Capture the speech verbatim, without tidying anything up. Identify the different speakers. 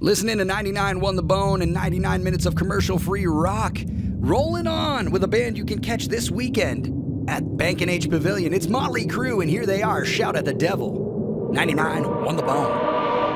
Speaker 1: Listening to ninety-nine Won the Bone and ninety-nine minutes of commercial-free rock. Rolling on with a band you can catch this weekend at Bank and H Pavilion. It's Motley Crue, and here they are, Shout at the Devil. ninety-nine Won the Bone.